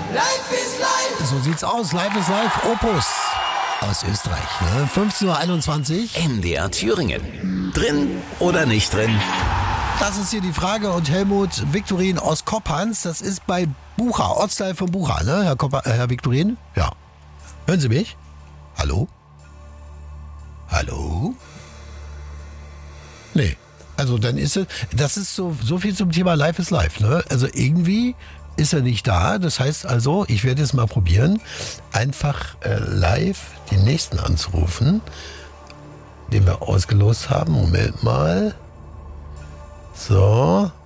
Life is life. So sieht's aus. Live is live. Opus aus Österreich. Ne? 15:21 Uhr. MDR Thüringen. Drin oder nicht drin? Das ist hier die Frage. Und Helmut Viktorin aus Kopphans, das ist bei Bucha, Ortsteil von Bucha, ne? Herr Viktorin? Ja. Hören Sie mich? Hallo? Hallo? Nee. Also dann ist es, das ist so viel zum Thema Life is Life, ne? Also irgendwie ist er nicht da. Das heißt also, ich werde jetzt mal probieren, einfach live den nächsten anzurufen, den wir ausgelost haben. Moment mal. So.